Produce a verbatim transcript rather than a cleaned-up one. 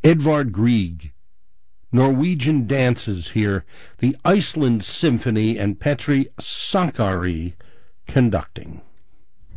Edvard Grieg. Norwegian dances here, the Iceland Symphony, and Petri Sankari conducting.